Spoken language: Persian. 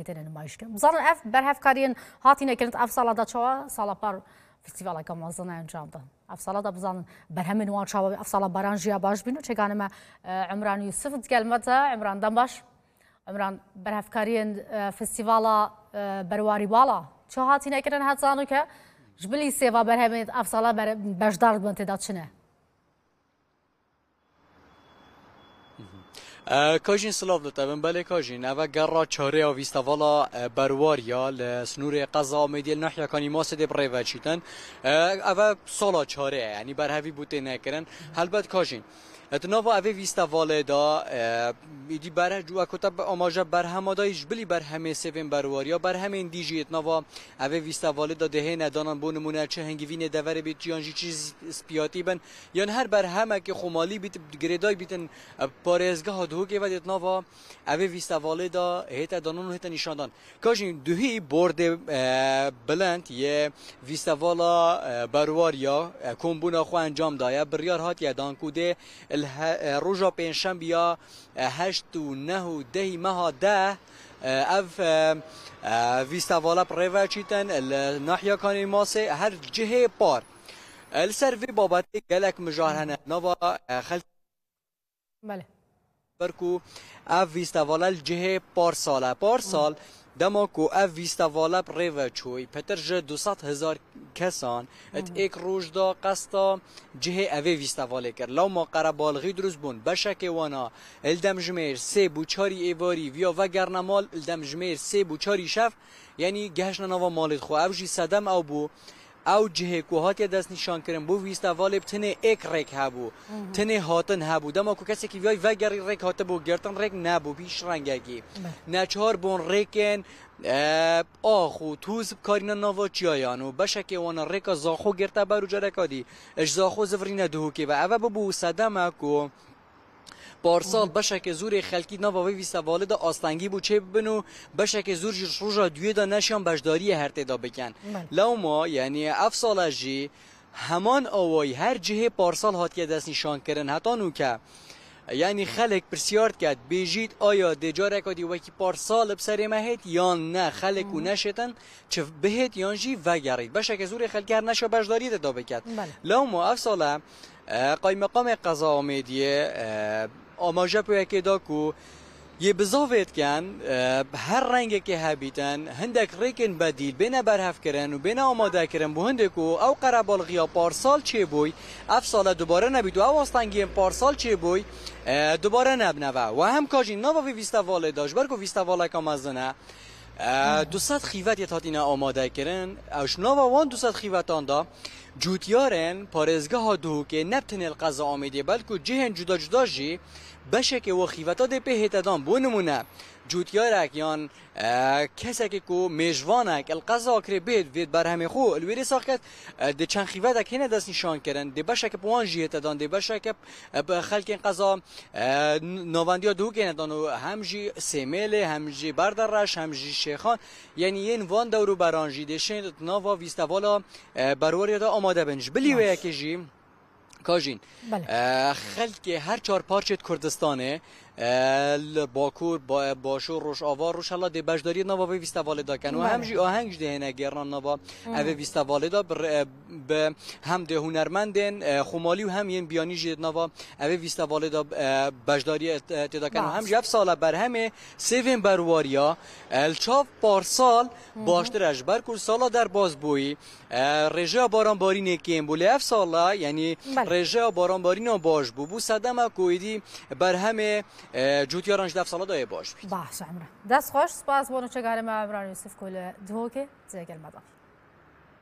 هیتن نمایش کرد بزارن اف برهف کارین هاتی نکرد اف سالا دا چوا سالا پر فستیوالا کامازن انجام داد اف سالا دا بزارن برهم نوان چوا اف سالا برانجیا باش بینو چگانه ما عمران یوسف تکلمت عمران دنباش عمران برهف کارین فستیوالا برواری بالا چه هاتی نکردن هاتزانو که جبلی سیوا برهم اف سالا بر بجدار بنت داد شنه کاجین سلاف داده بن بله کاجین اوه گرا چاره آویستا والا برواریا لسنور قضا میدیل نحیا کانی ماسه دی بریوه چیتن اوه سالا چاره یعنی برهوی بوده نکرن البته کاجین اتناوا اوه ویستا والا دا ایدی بره جو کتاب آماجه برهم دایش بلی برهمه سوین برواریا برهمه دیجی اتناوا اوه ویستا والا دا دهه ندانن بونمونه چه هنگیوین دوره بیت جیانجی چیز سپیاتی بن یان هر برهمه که خمالی بیت گریدای بیتن پارێزگەها دهۆکێ و دێتناوە ئەوێ ویستاڤاڵێدا هێتە دانان و هێتە نیشاندان کاژین دوهی بۆردێ بلند یە ویستاڤاڵا بەرواریا کۆمبوونا خۆ ئەنجام دایە بڕیار هاتیە دانکودێ ڕۆژا پێنجشەمبیا 8 و 9 و 10 مەها 10 ئەv ویستاڤاڵە پڕێڤە چیتن ناحیا کانی ماسێ هەر جهێ پار السر في باباتي قالك مجارهنا نوى خلف بله بركو اف فيستاوالا الجهه پارسال دماکو اف ویستاوالا پریو چوی پترج 200,000 کسان ات ایک روز دا قستا جه اوی ویستاوالا کر لو ما قربالغی دروز بون بشک وانا الدم جمیر 3 بوچاری ایواری ویا و گرنمال الدم جمیر 3 بوچاری شف یعنی گهشنا نوا مالت خو او جی صدم او بو او جهه کوهاتی دست نشان کردن بو ویستاواله بتنه ایک ریک هبو تنه هاتن هبو دما کو کسی که وای وگری ریک هات بو گرتن ریک نبو پیش رنگگی نچار بون ریکن آخو توز کارینا نوا چیایانو بشک وانا ریکا زاخو گرته برو جرکادی اش زاخو زفرینه دهو که و او بو صدمه کو پارسال بشک زور خلکی نوا ویستاواله دا آستنگی بو چه ببنو بشک زور روزا دوی دا نشان بجداری هرته دا بکن لو ما یعنی افسال جی همان آوای هر جهه پارسال هاتیه دست نشان کردن حتی نو که یعنی خلک پرسیارت کرد بیجید آیا دجاره کدی وکی پارسال بسری مهید یا نه خلک و نشتن چه بهت یانجی وگرید بشک زور خلکی هر نشا بجداری دا بکن لو ما افسال قای مقام قضا آمیدیه آماجه پویه دا کو یه بزاوید کن هر رنگ که هبیتن هندک ریکن بدیل بین برهف کرن و بین آماده کرن بو هندکو او قربالغیا پارسال چه بوی اف سال دوباره نبید و او آستنگی پارسال چه بوی دوباره نبنوه و هم کاجین نوا ویستاواله داشت برکو ویستاواله کام از نه 200 خیوت یه تاتینه آماده کرن اوش نوا وان 200 خیوتان دا جوتیارن پارێزگەها دهۆکێ نەبتنێ القەزا ئامێدێ بەلکو جێهێن جودا جودا ژی بەشێکێ وە خیڤەتا دێ پێ هێتەدان بۆ نمونە جوتیارێک یان کەسێکی کو مێژوانێک القەزا کرێ بێت بێت بەرهەمێ خۆ الوێرێ ساخ کرد دێ چەند خیڤەتێک هێنە دەست نیشانکردن دێ بەشێکە پوان ژی هێتەدان دێ بەشێکە خەلکێن قەزا ناوەندیا دهۆکێنەدان و هەم ژی سێمێلێ هەم ژی بەردەڕەش هەم ژی شێخان یعنی یەن وان دەور و بەرانژی دێشێن ناوا ویستاوالا بەروەریە دا آماده بنج بلی ویا که جی کاجین خلک هر چهار پارچه کردستانه باکور باشور روش آوار روش الله دی بجداری نوا به ویستاواله دا کن و همجی آهنگ ده نه گران نوا اوه ویستاواله دا به هم ده هنرمندن خمالی و هم ین بیانی جد نوا اوه ویستاواله دا بجداری تدا کن و همجی اف ساله بر همه سیوین برواریا الچاف پارسال باشتر اجبر کل سالا در باز بوی رژه بارانباری نکیم بولی اف ساله یعنی رژه بارانباری نا باش بو صدمه کویدی بر همه جوتیارانش دف سالا دایه باش بید باش عمره دست خوش سپاس بانو چگاره ما عمران یوسف کل دهوکه زیگل مدار